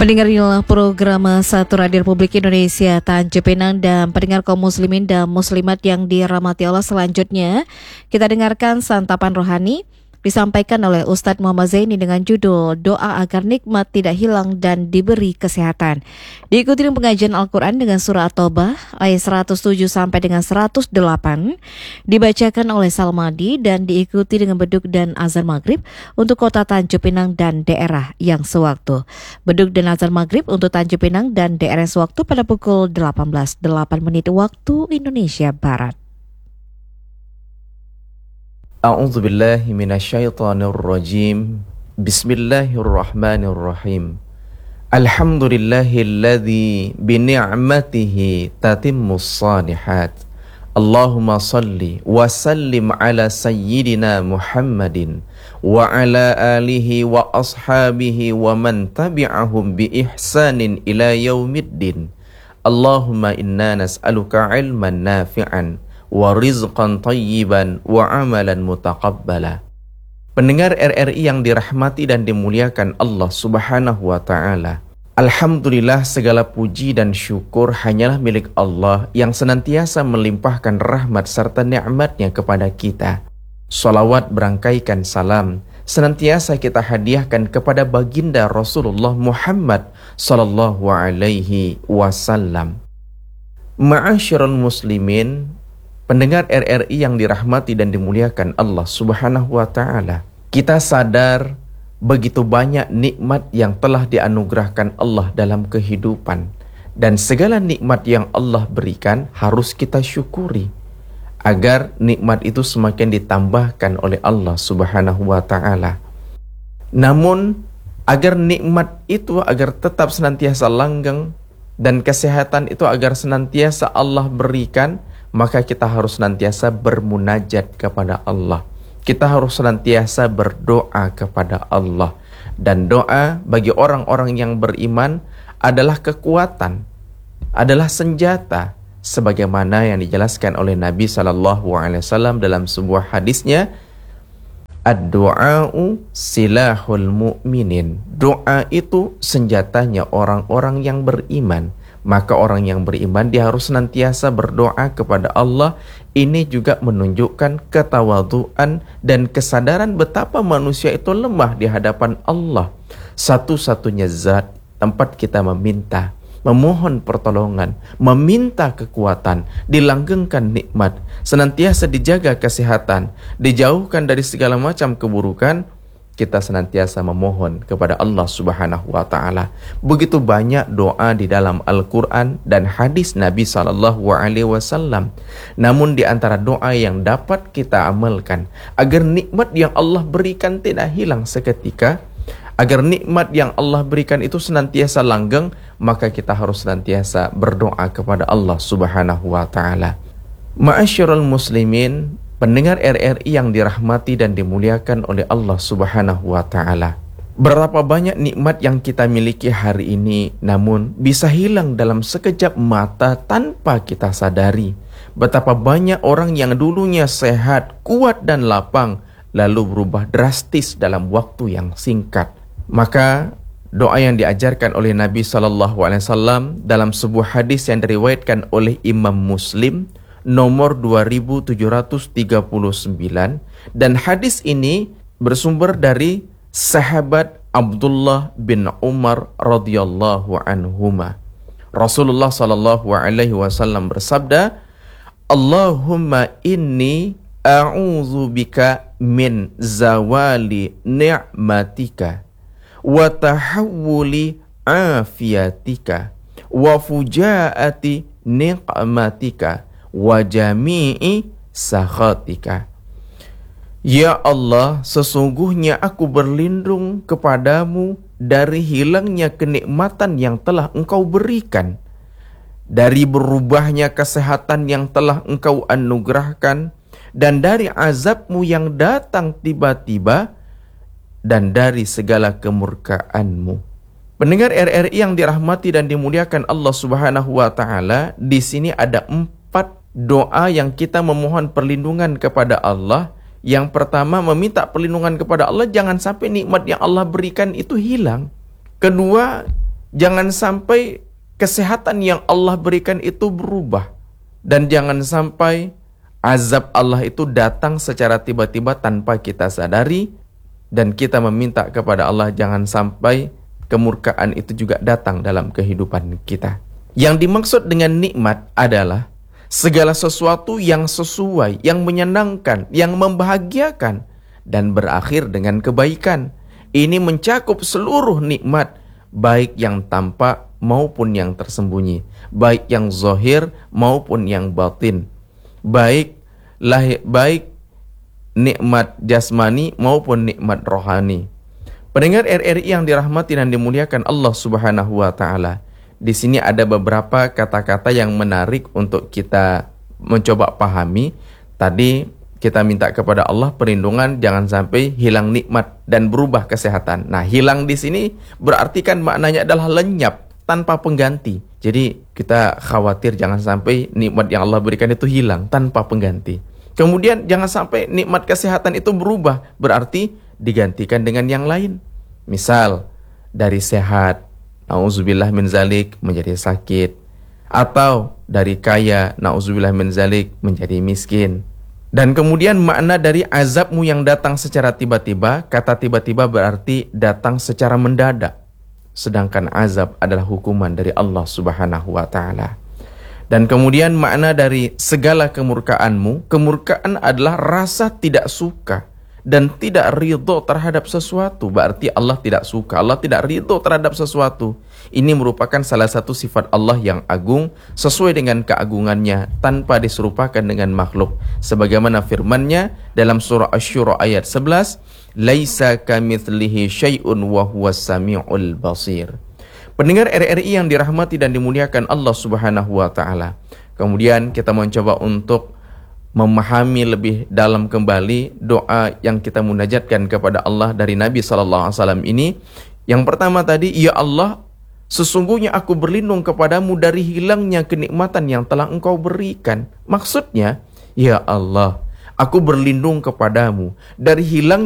Pendengar inilah program Satu Radio Republik Indonesia Tanjung Pinang dan pendengar kaum muslimin dan muslimat yang dirahmati Allah. Selanjutnya kita dengarkan santapan rohani disampaikan oleh Ustadz Muhammad Zaini dengan judul Doa Agar Nikmat Tidak Hilang dan Diberi Kesehatan. Diikuti dengan pengajian Al-Quran dengan surah At-Taubah ayat 107 sampai dengan 108, dibacakan oleh Salmadi dan diikuti dengan beduk dan azan maghrib untuk kota Tanjung Pinang dan daerah yang sewaktu. Beduk dan azan maghrib untuk Tanjung Pinang dan daerah sewaktu pada pukul 18.08 waktu Indonesia Barat. A'udzu billahi minasyaitonir rajim. Bismillahirrahmanirrahim. Alhamdulillahilladzi bi ni'matihi tatimmus shalihat. Allahumma salli wa sallim ala sayyidina Muhammadin wa ala alihi wa ashabihi wa man tabi'ahum bi ihsanin ila yaumiddin. Allahumma inna nas'aluka ilman nafi'an wa rizqan tayyiban wa amalan mutaqabbala. Pendengar RRI yang dirahmati dan dimuliakan Allah Subhanahu wa taala. Alhamdulillah, segala puji dan syukur hanyalah milik Allah yang senantiasa melimpahkan rahmat serta nikmat-Nya kepada kita. Salawat berangkaikan salam senantiasa kita hadiahkan kepada baginda Rasulullah Muhammad sallallahu alaihi wasallam. Ma'asyiral muslimin, pendengar RRI yang dirahmati dan dimuliakan Allah Subhanahu wa taala. Kita sadar begitu banyak nikmat yang telah dianugerahkan Allah dalam kehidupan, dan segala nikmat yang Allah berikan harus kita syukuri agar nikmat itu semakin ditambahkan oleh Allah Subhanahu wa taala. Namun agar nikmat itu agar tetap senantiasa langgeng dan kesehatan itu agar senantiasa Allah berikan, maka kita harus senantiasa bermunajat kepada Allah. Kita harus senantiasa berdoa kepada Allah. Dan doa bagi orang-orang yang beriman adalah kekuatan, adalah senjata, sebagaimana yang dijelaskan oleh Nabi SAW dalam sebuah hadisnya, ad-du'a'u silahul mu'minin. Doa itu senjatanya orang-orang yang beriman. Maka orang yang beriman dia harus senantiasa berdoa kepada Allah. Ini juga menunjukkan ketawaduan dan kesadaran betapa manusia itu lemah di hadapan Allah. Satu-satunya zat tempat kita meminta, memohon pertolongan, meminta kekuatan, dilanggengkan nikmat, senantiasa dijaga kesehatan, dijauhkan dari segala macam keburukan, kita senantiasa memohon kepada Allah Subhanahu wa taala. Begitu banyak doa di dalam Al-Qur'an dan hadis Nabi sallallahu alaihi wasallam. Namun di antara doa yang dapat kita amalkan agar nikmat yang Allah berikan tidak hilang seketika, agar nikmat yang Allah berikan itu senantiasa langgeng, maka kita harus senantiasa berdoa kepada Allah Subhanahu wa taala. Ma'asyiral muslimin, pendengar RRI yang dirahmati dan dimuliakan oleh Allah Subhanahu wa taala. Berapa banyak nikmat yang kita miliki hari ini namun bisa hilang dalam sekejap mata tanpa kita sadari. Betapa banyak orang yang dulunya sehat, kuat dan lapang lalu berubah drastis dalam waktu yang singkat. Maka doa yang diajarkan oleh Nabi SAW dalam sebuah hadis yang diriwayatkan oleh Imam Muslim nomor 2739, dan hadis ini bersumber dari sahabat Abdullah bin Umar radhiyallahu anhuma. Rasulullah sallallahu alaihi wasallam bersabda, Allahumma inni a'udzu bika min zawali ni'matika wa tahawuli afiatika wa fujaati niqmatika wa jami'i sakhatika. Ya Allah, sesungguhnya aku berlindung kepadamu dari hilangnya kenikmatan yang telah Engkau berikan, dari berubahnya kesehatan yang telah Engkau anugerahkan, dan dari azab-Mu yang datang tiba-tiba, dan dari segala kemurkaan-Mu. Pendengar RRI yang dirahmati dan dimuliakan Allah Subhanahu wa taala, di sini ada 4 doa yang kita memohon perlindungan kepada Allah. Yang pertama, meminta perlindungan kepada Allah jangan sampai nikmat yang Allah berikan itu hilang. Kedua, Jangan sampai kesehatan yang Allah berikan itu berubah. Dan jangan sampai azab Allah itu datang secara tiba-tiba tanpa kita sadari. Dan kita meminta kepada Allah jangan sampai kemurkaan itu juga datang dalam kehidupan kita. Yang dimaksud dengan nikmat adalah segala sesuatu yang sesuai, yang menyenangkan, yang membahagiakan, dan berakhir dengan kebaikan. Ini mencakup seluruh nikmat, baik yang tampak maupun yang tersembunyi, baik yang zahir maupun yang batin, baik nikmat jasmani maupun nikmat rohani. Pendengar RRI yang dirahmati dan dimuliakan Allah Subhanahu wa taala. Di sini ada beberapa kata-kata yang menarik untuk kita mencoba pahami. Tadi kita minta kepada Allah perlindungan jangan sampai hilang nikmat dan berubah kesehatan. Nah, hilang di sini berarti kan maknanya adalah lenyap tanpa pengganti. Jadi kita khawatir jangan sampai nikmat yang Allah berikan itu hilang tanpa pengganti. Kemudian jangan sampai nikmat kesehatan itu berubah, berarti digantikan dengan yang lain. Misal dari sehat, na'udzubillah min zalik, menjadi sakit. Atau dari kaya, na'udzubillah min zalik, menjadi miskin. Dan kemudian makna dari azabmu yang datang secara tiba-tiba, kata tiba-tiba berarti datang secara mendadak. Sedangkan azab adalah hukuman dari Allah Subhanahu wa ta'ala. Dan kemudian makna dari segala kemurkaanmu, kemurkaan adalah rasa tidak suka dan tidak ridho terhadap sesuatu. Berarti Allah tidak suka, Allah tidak ridho terhadap sesuatu. Ini merupakan salah satu sifat Allah yang agung, sesuai dengan keagungannya, tanpa diserupakan dengan makhluk. Sebagaimana firman-Nya dalam surah Asy-Syura ayat 11, "Laisa kamitslihi syai'un wa huwas samiul basir." Pendengar RRI yang dirahmati dan dimuliakan Allah Subhanahu wa taala. Kemudian kita mencoba untuk memahami lebih dalam kembali doa yang kita munajatkan kepada Allah dari Nabi sallallahu alaihi wasallam ini. Yang pertama tadi, ya Allah, sesungguhnya aku berlindung kepadamu dari hilangnya kenikmatan yang telah Engkau berikan. Maksudnya, ya Allah, aku berlindung kepadamu dari hilang